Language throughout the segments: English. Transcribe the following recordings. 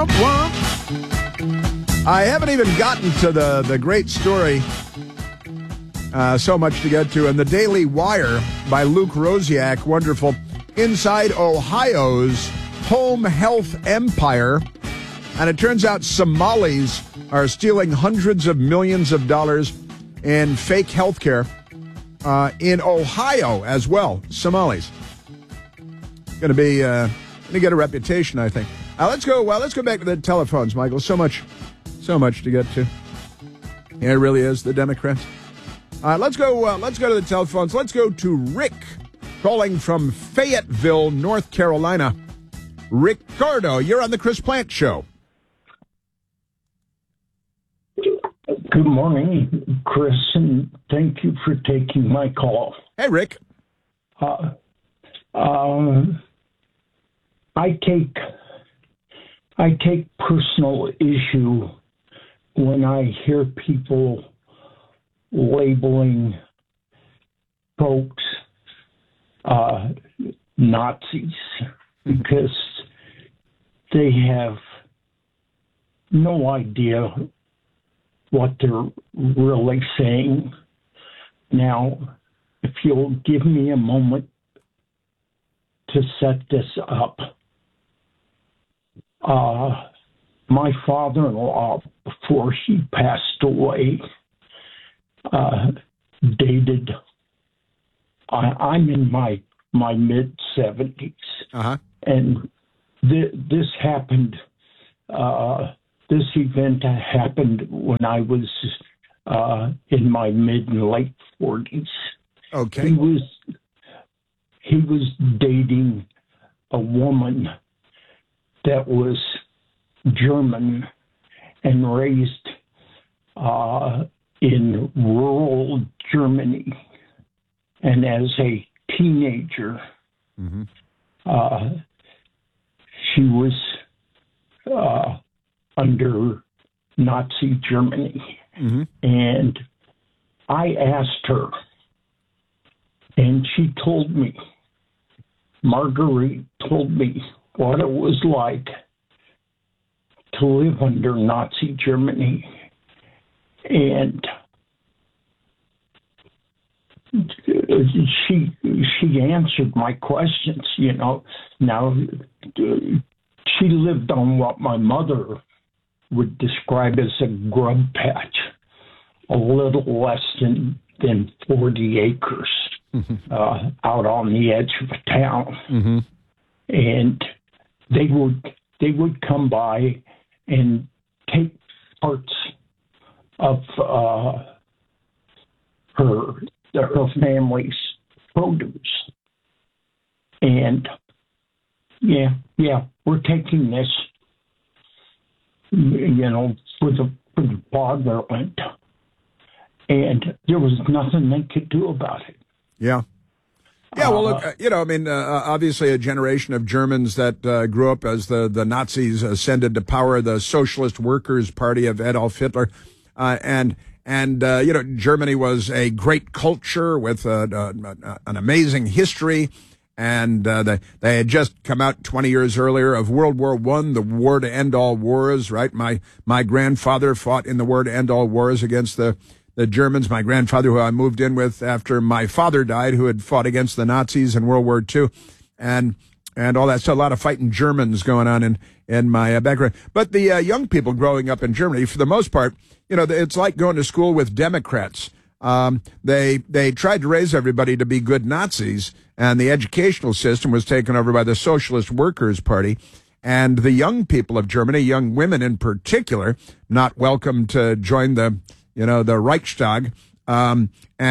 Womp womp. I haven't even gotten to the great story. So much to get to. And the Daily Wire by Luke Rosiak, wonderful. Inside Ohio's home health empire. And it turns out Somalis are stealing hundreds of millions of dollars in fake health care in Ohio as well. Somalis. Going to get a reputation, I think. Let's go back to the telephones, Michael. So much to get to. Yeah, it really is, the Democrats. Let's go to the telephones. Let's go to Rick, calling from Fayetteville, North Carolina. Ricardo, you're on the Chris Plante Show. Good morning, Chris, and thank you for taking my call. Hey, Rick. I take personal issue when I hear people labeling folks Nazis because they have no idea what they're really saying. Now, if you'll give me a moment to set this up. My father-in-law, before he passed away, dated. I'm in my mid-70s, and this happened. This event happened when I was in my mid and late 40s. Okay. He was dating a woman that was German and raised in rural Germany. And as a teenager, she was under Nazi Germany. And I asked her, and she told me, Marguerite told me what it was like to live under Nazi Germany. And she answered my questions, you know. Now, she lived on what my mother would describe as a grub patch, a little less than 40 acres out on the edge of a town. And they would come by and take parts of her family's produce. And yeah, we're taking this, you know, for the fatherland. And there was nothing they could do about it. Yeah. Yeah, well, look, you know, I mean, obviously a generation of Germans that grew up as the Nazis ascended to power, the Socialist Workers' Party of Adolf Hitler. And you know, Germany was a great culture with an amazing history. And they had just come out 20 years earlier of World War I, the war to end all wars, right? My grandfather fought in the war to end all wars against the Germans. My grandfather, who I moved in with after my father died, who had fought against the Nazis in World War II, and all that. So a lot of fighting Germans going on in my background. But the young people growing up in Germany, for the most part, you know, it's like going to school with Democrats. They tried to raise everybody to be good Nazis, and the educational system was taken over by the Socialist Workers' Party. And the young people of Germany, young women in particular, not welcome to join the Reichstag. You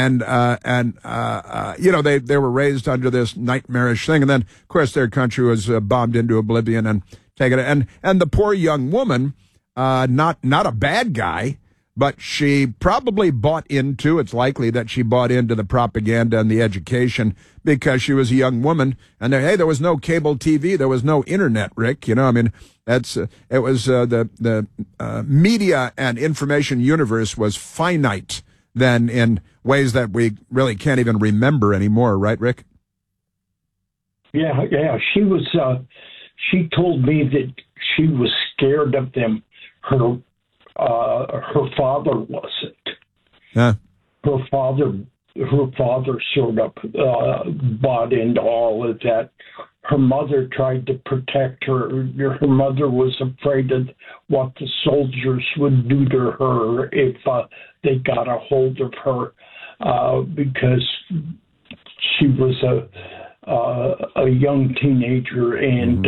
know, they were raised under this nightmarish thing. And then, of course, their country was bombed into oblivion and taken. And the poor young woman, not a bad guy, but she probably bought into, it's likely that she bought into the propaganda and the education because she was a young woman. And there was no cable TV. There was no internet, Rick. You know, I mean, it was the media and information universe was finite then in ways that we really can't even remember anymore. Right, Rick? Yeah. She was, she told me that she was scared of them. Her father wasn't. Yeah. Her father sort of bought into all of that. Her mother tried to protect her. Her mother was afraid of what the soldiers would do to her if they got a hold of her, because she was a young teenager and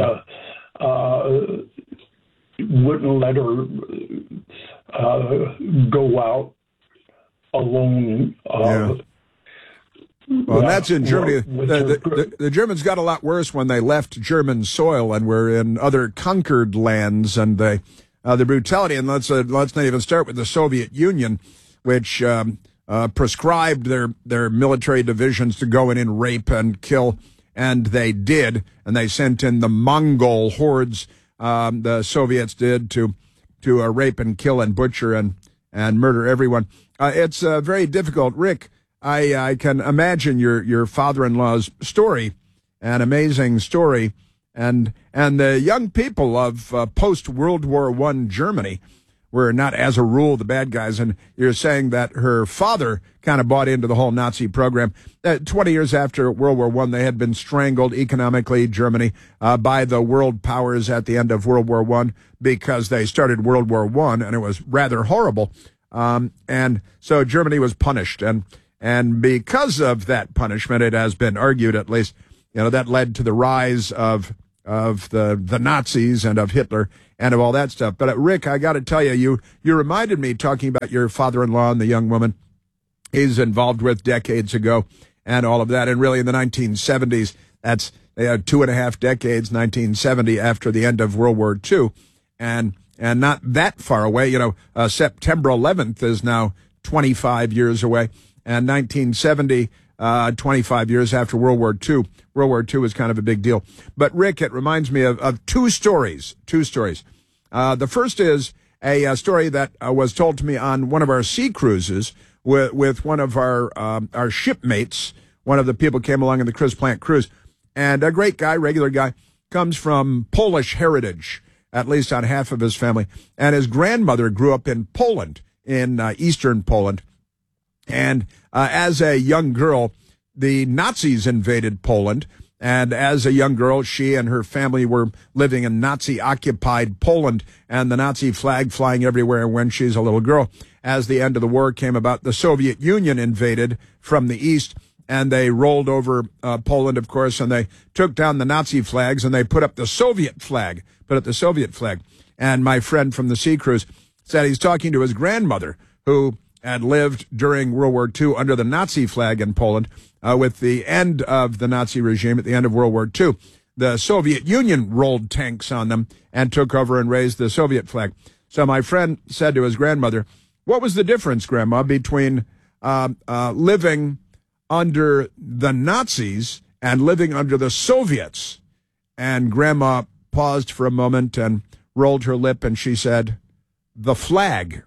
wouldn't let her go out alone. Well, that's in Germany. The Germans got a lot worse when they left German soil and were in other conquered lands, and the brutality. And let's not even start with the Soviet Union, which prescribed their military divisions to go in and rape and kill, and they did. And they sent in the Mongol hordes. The Soviets did to rape and kill and butcher and murder everyone. It's very difficult, Rick. I can imagine your father-in-law's story, an amazing story, and the young people of post-World War I Germany were not, as a rule, the bad guys. And you're saying that her father kind of bought into the whole Nazi program. 20 years after World War I, they had been strangled economically, Germany, by the world powers at the end of World War I because they started World War I, and it was rather horrible. And so Germany was punished, and because of that punishment, it has been argued, at least, that led to the rise of the Nazis and of Hitler and of all that stuff. But Rick, I got to tell you, you reminded me, talking about your father-in-law and the young woman he's involved with decades ago and all of that. And really in the 1970s, that's 2.5 decades, 1970, after the end of World War II. And not that far away, September 11th is now 25 years away. And 1970, 25 years after World War II. World War II was kind of a big deal. But, Rick, it reminds me of two stories. The first is a story that was told to me on one of our sea cruises with one of our shipmates. One of the people came along in the Chris Plant cruise. And a great guy, regular guy, comes from Polish heritage, at least on half of his family. And his grandmother grew up in Poland, in eastern Poland. And as a young girl, the Nazis invaded Poland. And as a young girl, she and her family were living in Nazi-occupied Poland, and the Nazi flag flying everywhere when she's a little girl. As the end of the war came about, the Soviet Union invaded from the east, and they rolled over Poland, of course, and they took down the Nazi flags, and they put up the Soviet flag. And my friend from the sea cruise said he's talking to his grandmother, who had lived during World War II under the Nazi flag in Poland. With the end of the Nazi regime at the end of World War II, the Soviet Union rolled tanks on them and took over and raised the Soviet flag. So my friend said to his grandmother, "What was the difference, Grandma, between living under the Nazis and living under the Soviets?" And Grandma paused for a moment and rolled her lip, and she said, "The flag."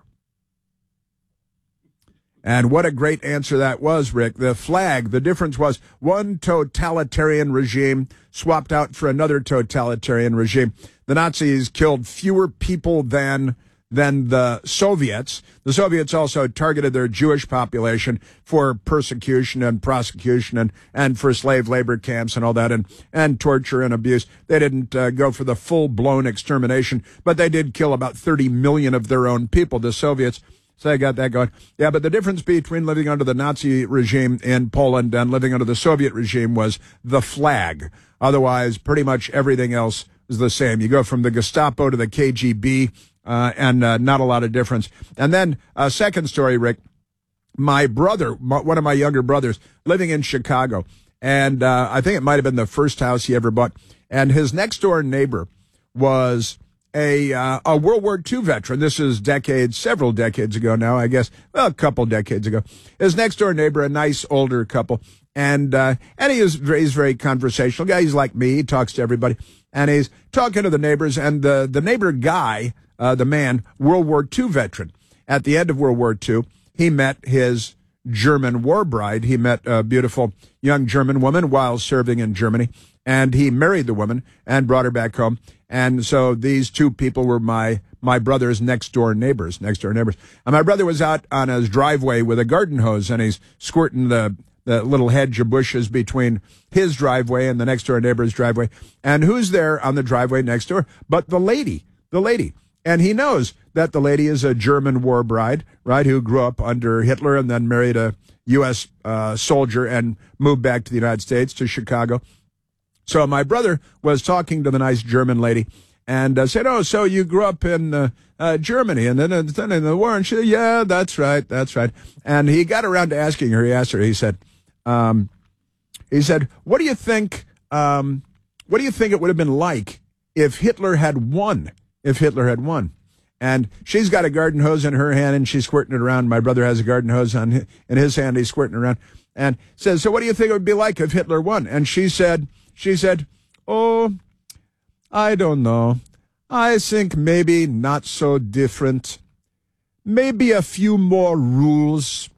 And what a great answer that was, Rick. The flag, the difference was one totalitarian regime swapped out for another totalitarian regime. The Nazis killed fewer people than the Soviets. The Soviets also targeted their Jewish population for persecution and prosecution and for slave labor camps and all that, and torture and abuse. They didn't go for the full-blown extermination, but they did kill about 30 million of their own people, the Soviets. So I got that going. Yeah, but the difference between living under the Nazi regime in Poland and living under the Soviet regime was the flag. Otherwise, pretty much everything else is the same. You go from the Gestapo to the KGB, and not a lot of difference. And then a second story, Rick. My brother, one of my younger brothers, living in Chicago, and I think it might have been the first house he ever bought. And his next door neighbor was a World War II veteran. This is several decades ago now, I guess. Well, a couple decades ago. His next door neighbor, a nice older couple, and he's very conversational guy. He's like me. He talks to everybody, and he's talking to the neighbors. And the neighbor guy, the man, World War II veteran. At the end of World War II, he met his German war bride. He met a beautiful young German woman while serving in Germany. and he married the woman and brought her back home. And so these two people were my brother's next door neighbors. And my brother was out on his driveway with a garden hose, and he's squirting the little hedge of bushes between his driveway and the next door neighbor's driveway. And who's there on the driveway next door but the lady. And he knows that the lady is a German war bride, right, who grew up under Hitler and then married a U.S. Soldier and moved back to the United States, to Chicago. So my brother was talking to the nice German lady and said, "Oh, so you grew up in Germany and then in the war?" And she said, "Yeah, that's right. And he got around to asking her. He asked her. He said, "What do you think? What do you think it would have been like if Hitler had won? And she's got a garden hose in her hand and she's squirting it around. My brother has a garden hose in his hand. He's squirting it around and says, "So what do you think it would be like if Hitler won?" And she said, "Oh, I don't know. I think maybe not so different. Maybe a few more rules.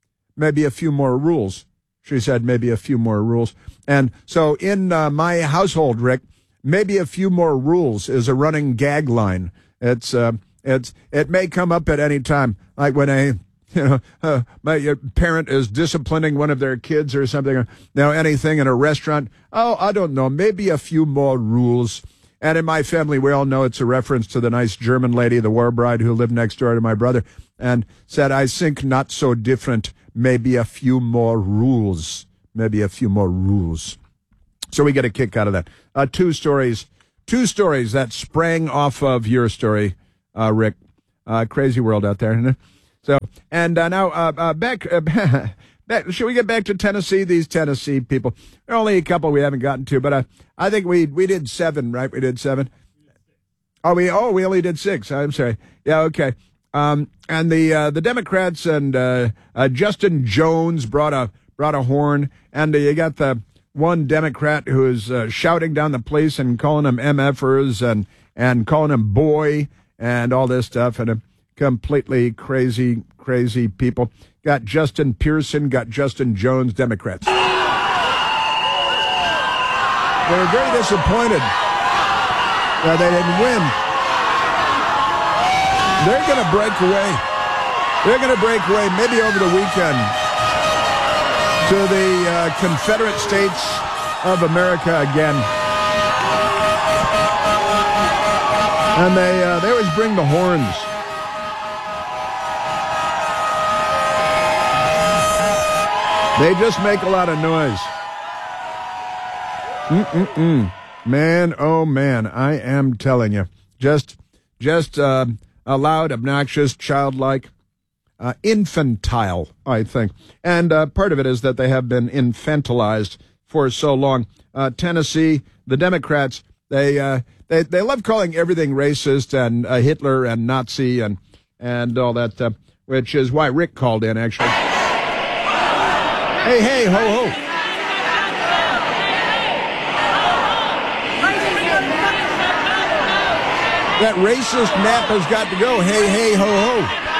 She said, "Maybe a few more rules." And so in my household, Rick, maybe a few more rules is a running gag line. It may come up at any time, like when my parent is disciplining one of their kids or something, anything in a restaurant. "Oh, I don't know, maybe a few more rules." And in my family, we all know it's a reference to the nice German lady, the war bride who lived next door to my brother, and said, "I think not so different, maybe a few more rules. So we get a kick out of that. Two stories that sprang off of your story, Rick. Crazy world out there, isn't it? So, and now back. Should we get back to Tennessee? These Tennessee people. There are only a couple we haven't gotten to, but I think we did 7, right? We did 7. We only did 6. I'm sorry. Yeah, okay. And the Democrats and Justin Jones brought a horn, and you got the one Democrat who is shouting down the place and calling them MFers and calling them boy and all this stuff, and completely crazy people. Got Justin Pearson, got Justin Jones, Democrats. They're very disappointed that they didn't win. They're going to break away maybe over the weekend to the Confederate States of America again. And they always bring the horns. They just make a lot of noise. Man, oh man, I am telling you. Just loud, obnoxious, childlike, infantile, I think. And part of it is that they have been infantilized for so long. Tennessee, the Democrats, they love calling everything racist and Hitler and Nazi and all that stuff, which is why Rick called in, actually. Hey, hey, ho, ho. That racist map has got to go. Hey, hey, ho, ho.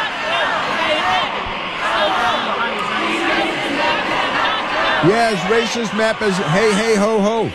Yes, racist map is hey, hey, ho, ho.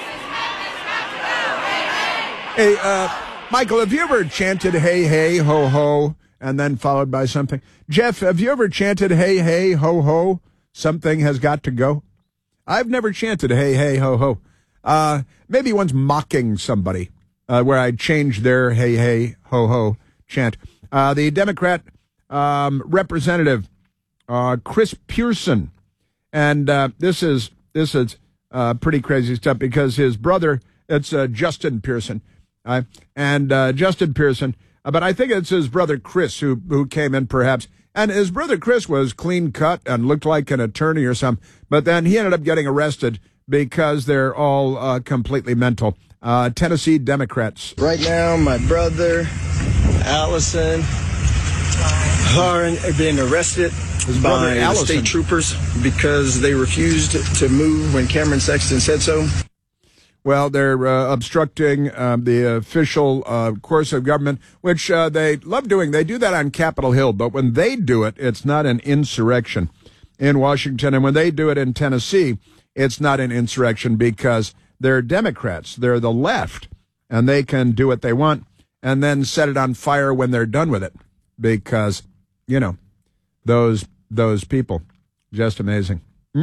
Hey, Michael, have you ever chanted hey, hey, ho, ho, and then followed by something? Jeff, have you ever chanted hey, hey, ho, ho? Something has got to go. I've never chanted hey, hey, ho, ho. Maybe once mocking somebody, where I changed their hey, hey, ho, ho chant. The Democrat representative, Chris Pearson, and this is pretty crazy stuff because his brother, it's Justin Pearson, and Justin Pearson, but I think it's his brother Chris who came in perhaps. And his brother Chris was clean cut and looked like an attorney or something. But then he ended up getting arrested because they're all completely mental. Tennessee Democrats. Right now, my brother, Allison, are being arrested by the state troopers because they refused to move when Cameron Sexton said so. Well, they're obstructing the official course of government, which they love doing. They do that on Capitol Hill, but when they do it, it's not an insurrection in Washington. And when they do it in Tennessee, it's not an insurrection because they're Democrats. They're the left, and they can do what they want and then set it on fire when they're done with it because, you know, those people, just amazing.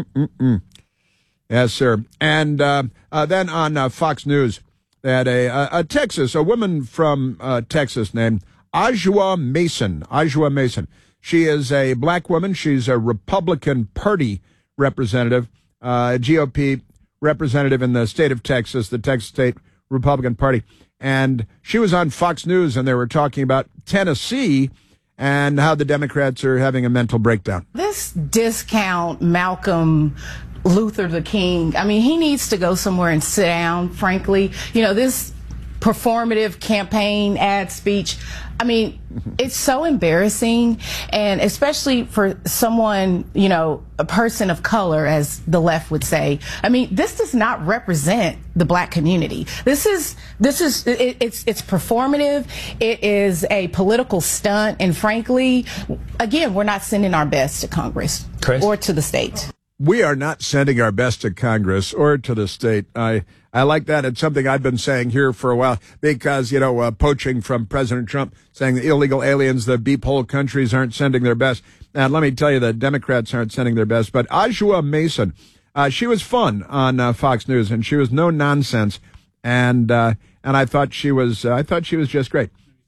Yes, sir. And then on Fox News, they had a woman from Texas named Ajwa Mason. She is a black woman. She's a Republican Party representative, GOP representative in the state of Texas, the Texas State Republican Party. And she was on Fox News, and they were talking about Tennessee and how the Democrats are having a mental breakdown. This discount Malcolm Luther the King, I mean, he needs to go somewhere and sit down, frankly. You know, this performative campaign ad speech, I mean, it's so embarrassing, and especially for someone, you know, a person of color, as the left would say. I mean, this does not represent the black community. It's performative. It is a political stunt, and frankly, again, we're not sending our best to Congress or to the state. We are not sending our best to Congress or to the state. I like that. It's something I've been saying here for a while because, you know, poaching from President Trump, saying the illegal aliens, the beep-hole countries aren't sending their best. And let me tell you, the Democrats aren't sending their best. But Ajwa Mason, she was fun on Fox News, and she was no nonsense. And I thought she was just great.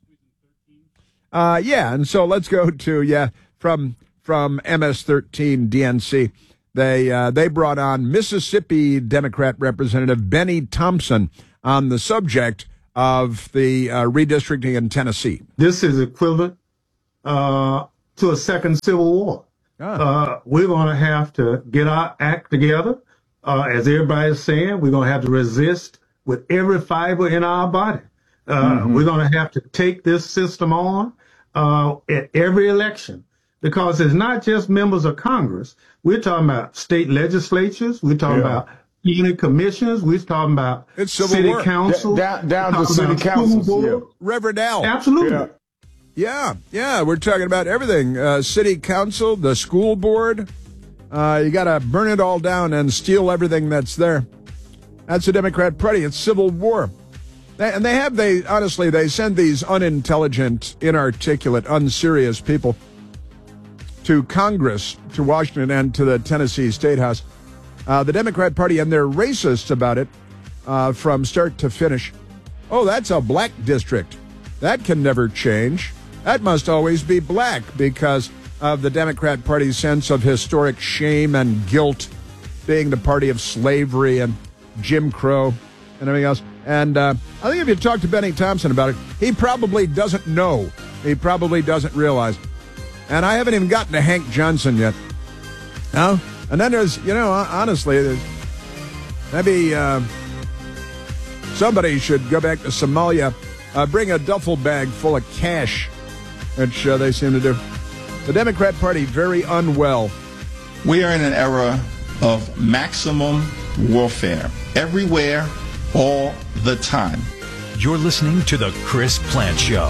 Yeah. And so let's go to, from MS-13 DNC. They brought on Mississippi Democrat Representative Benny Thompson on the subject of the redistricting in Tennessee. This is equivalent to a second Civil War. We're going to have to get our act together. As everybody's saying, we're going to have to resist with every fiber in our body. We're going to have to take this system on at every election. Because it's not just members of Congress. We're talking about state legislatures. We're talking about unit commissioners. We're talking about city council. Down to city council. Reverend Al. Absolutely. Yeah. We're talking about everything. City council, the school board. You got to burn it all down and steal everything that's there. That's the Democrat Party. It's civil war. They honestly send these unintelligent, inarticulate, unserious people to Congress, to Washington, and to the Tennessee State House. The Democrat Party, and they're racist about it from start to finish. Oh, that's a black district. That can never change. That must always be black because of the Democrat Party's sense of historic shame and guilt, being the party of slavery and Jim Crow and everything else. And I think if you talk to Benny Thompson about it, he probably doesn't know. He probably doesn't realize. And I haven't even gotten to Hank Johnson yet. No? And then there's, you know, honestly, maybe somebody should go back to Somalia, bring a duffel bag full of cash, which they seem to do. The Democrat Party, very unwell. We are in an era of maximum warfare. Everywhere, all the time. You're listening to The Chris Plante Show.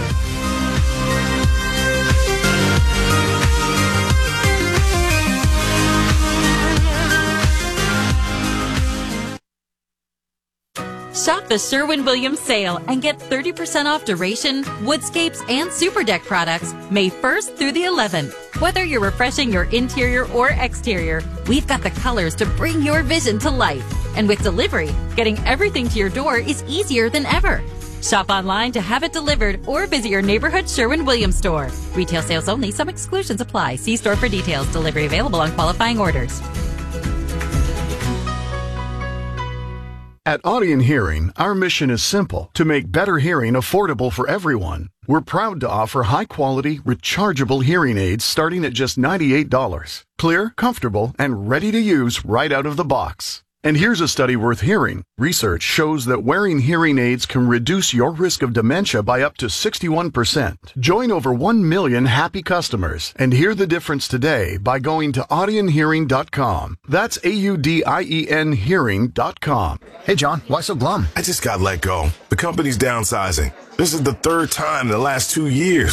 Shop the Sherwin-Williams sale and get 30% off Duration, Woodscapes, and Super Deck products May 1st through the 11th. Whether you're refreshing your interior or exterior, we've got the colors to bring your vision to life. And with delivery, getting everything to your door is easier than ever. Shop online to have it delivered or visit your neighborhood Sherwin-Williams store. Retail sales only. Some exclusions apply. See store for details. Delivery available on qualifying orders. At Audion Hearing, our mission is simple: to make better hearing affordable for everyone. We're proud to offer high-quality, rechargeable hearing aids starting at just $98. Clear, comfortable, and ready to use right out of the box. And here's a study worth hearing. Research shows that wearing hearing aids can reduce your risk of dementia by up to 61%. Join over 1 million happy customers and hear the difference today by going to audionhearing.com. That's AUDIEN hearing.com. Hey, John, why so glum? I just got let go. The company's downsizing. This is the third time in the last 2 years.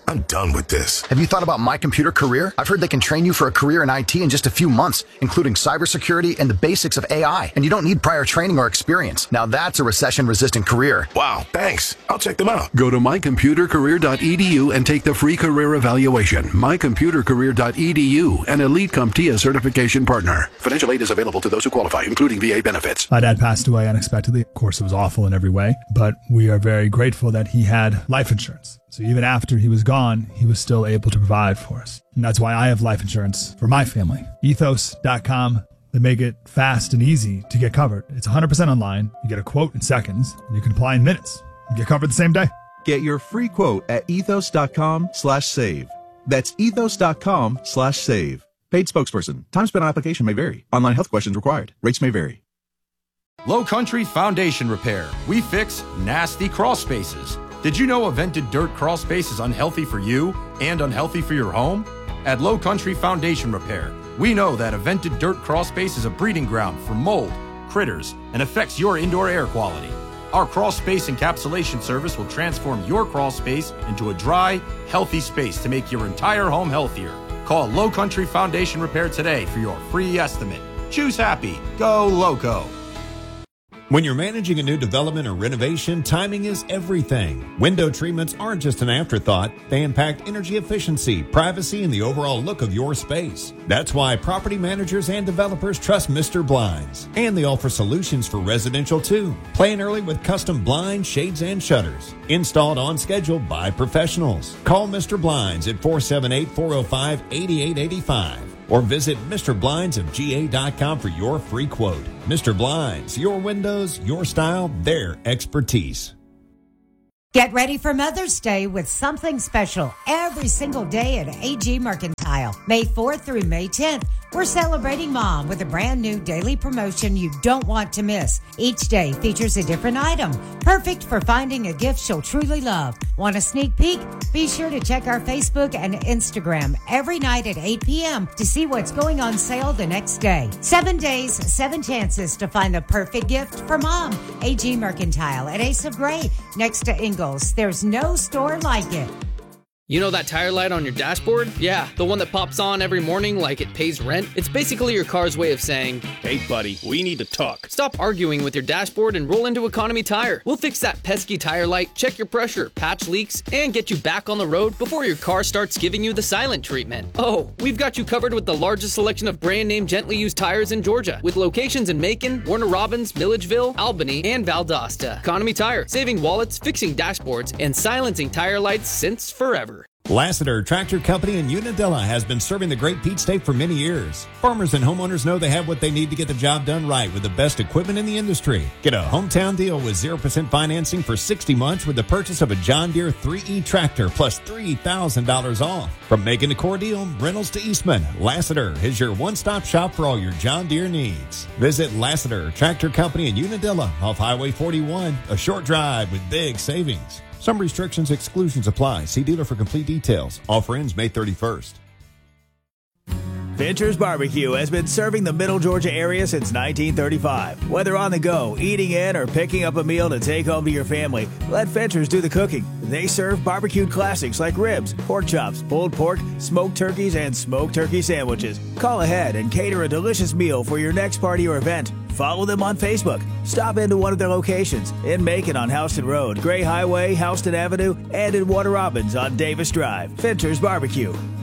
I'm done with this. Have you thought about My Computer Career? I've heard they can train you for a career in IT in just a few months, including cybersecurity and the basics of AI. And you don't need prior training or experience. Now that's a recession-resistant career. Wow, thanks. I'll check them out. Go to mycomputercareer.edu and take the free career evaluation. mycomputercareer.edu, an Elite CompTIA certification partner. Financial aid is available to those who qualify, including VA benefits. My dad passed away unexpectedly. Of course, it was awful in every way, but we are very grateful that he had life insurance. So even after he was gone, he was still able to provide for us. And that's why I have life insurance for my family. Ethos.com. They make it fast and easy to get covered. It's 100% online. You get a quote in seconds, and you can apply in minutes. You get covered the same day. Get your free quote at ethos.com/save. That's ethos.com/save. Paid spokesperson. Time spent on application may vary. Online health questions required. Rates may vary. Low Country Foundation Repair. We fix nasty crawl spaces. Did you know a vented dirt crawl space is unhealthy for you and unhealthy for your home? At Low Country Foundation Repair, we know that a vented dirt crawl space is a breeding ground for mold, critters, and affects your indoor air quality. Our crawl space encapsulation service will transform your crawl space into a dry, healthy space to make your entire home healthier. Call Low Country Foundation Repair today for your free estimate. Choose happy. Go Loco. When you're managing a new development or renovation, timing is everything. Window treatments aren't just an afterthought. They impact energy efficiency, privacy, and the overall look of your space. That's why property managers and developers trust Mr. Blinds. And they offer solutions for residential too. Plan early with custom blinds, shades, and shutters. Installed on schedule by professionals. Call Mr. Blinds at 478-405-8885. Or visit MrBlindsofGA.com for your free quote. Mr. Blinds, your windows, your style, their expertise. Get ready for Mother's Day with something special every single day at AG Mercantile. May 4th through May 10th, we're celebrating Mom with a brand new daily promotion you don't want to miss. Each day features a different item, perfect for finding a gift she'll truly love. Want a sneak peek? Be sure to check our Facebook and Instagram every night at 8 p.m. to see what's going on sale the next day. 7 days, 7 chances to find the perfect gift for Mom. AG Mercantile at Ace of Gray, next to Ingalls. There's no store like it. You know that tire light on your dashboard? Yeah, the one that pops on every morning like it pays rent? It's basically your car's way of saying, hey buddy, we need to talk. Stop arguing with your dashboard and roll into Economy Tire. We'll fix that pesky tire light, check your pressure, patch leaks, and get you back on the road before your car starts giving you the silent treatment. Oh, we've got you covered with the largest selection of brand name gently used tires in Georgia, with locations in Macon, Warner Robins, Milledgeville, Albany, and Valdosta. Economy Tire, saving wallets, fixing dashboards, and silencing tire lights since forever. Lassiter Tractor Company in Unadilla has been serving the Great Peach State for many years. Farmers and homeowners know they have what they need to get the job done right with the best equipment in the industry. Get a hometown deal with 0% financing for 60 months with the purchase of a John Deere 3E tractor plus $3,000 off. From Macon to Cordele, Reynolds to Eastman, Lassiter is your one-stop shop for all your John Deere needs. Visit Lassiter Tractor Company in Unadilla off Highway 41, a short drive with big savings. Some restrictions, exclusions apply. See dealer for complete details. Offer ends May 31st. Fincher's Barbecue has been serving the Middle Georgia area since 1935. Whether on the go, eating in, or picking up a meal to take home to your family, let Fincher's do the cooking. They serve barbecued classics like ribs, pork chops, pulled pork, smoked turkeys, and smoked turkey sandwiches. Call ahead and cater a delicious meal for your next party or event. Follow them on Facebook. Stop into one of their locations in Macon on Houston Road, Gray Highway, Houston Avenue, and in Warner Robins on Davis Drive. Fincher's Barbecue.